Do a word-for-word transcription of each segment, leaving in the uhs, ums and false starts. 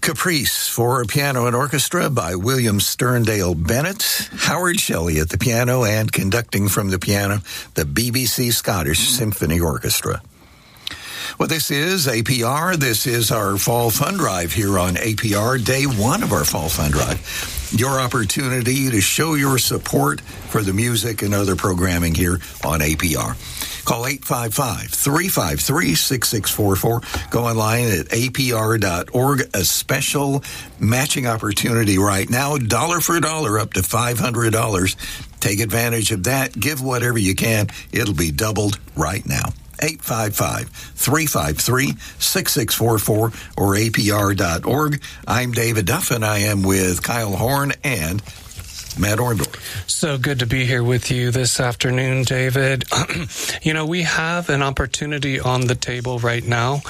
Caprice for piano and orchestra by William Sterndale Bennett. Howard Shelley at the piano and conducting from the piano, the B B C Scottish Symphony Orchestra. Well, this is A P R. This is our Fall Fund Drive here on A P R, day one of our Fall Fund Drive. Your opportunity to show your support for the music and other programming here on A P R. Call eight five five, three five three, six six four four. Go online at A P R dot org. A special matching opportunity right now, dollar for dollar, up to five hundred dollars. Take advantage of that. Give whatever you can. It'll be doubled right now. eight five five, three five three, six six four four or A P R dot org. I'm David Duff, and I am with Kyle Horn and Matt Orndorff. So good to be here with you this afternoon, David. You know, we have an opportunity on the table right now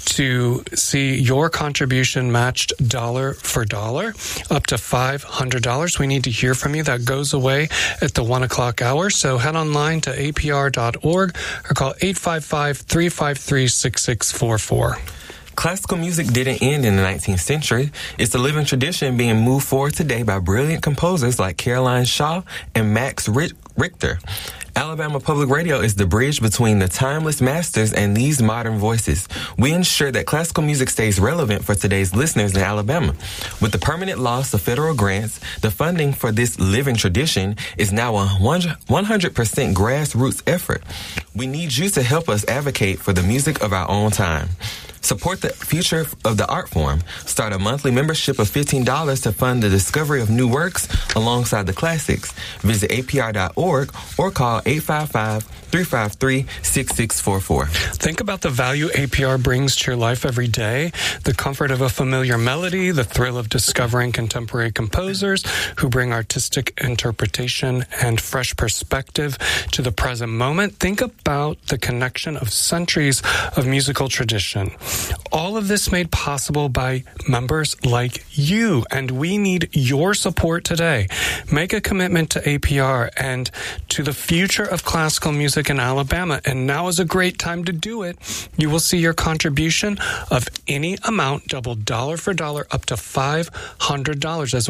to see your contribution matched dollar for dollar, up to five hundred dollars. We need to hear from you. That goes away at the one o'clock hour. So head online to A P R dot org or call eight five five, three five three, six six four four. Classical music didn't end in the nineteenth century. It's a living tradition being moved forward today by brilliant composers like Caroline Shaw and Max Richter. Alabama Public Radio is the bridge between the timeless masters and these modern voices. We ensure that classical music stays relevant for today's listeners in Alabama. With the permanent loss of federal grants, the funding for this living tradition is now a one hundred percent grassroots effort. We need you to help us advocate for the music of our own time. Support the future of the art form. Start a monthly membership of fifteen dollars to fund the discovery of new works alongside the classics. Visit A P R dot org or call eight five five, three five three, six six four four. Think about the value A P R brings to your life every day. The comfort of a familiar melody, the thrill of discovering contemporary composers who bring artistic interpretation and fresh perspective to the present moment. Think about the connection of centuries of musical tradition. All of this made possible by members like you, and we need your support today. Make a commitment to A P R and to the future of classical music in Alabama, and now is a great time to do it. You will see your contribution of any amount doubled dollar for dollar up to five hundred dollars as